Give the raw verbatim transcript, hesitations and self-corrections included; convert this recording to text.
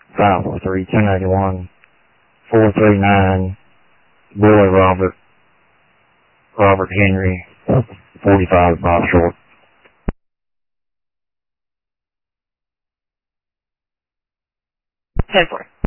five four three, ten eighty-one, four three nine, Billy Robert, Robert Henry, forty-five Bob Short. ten four.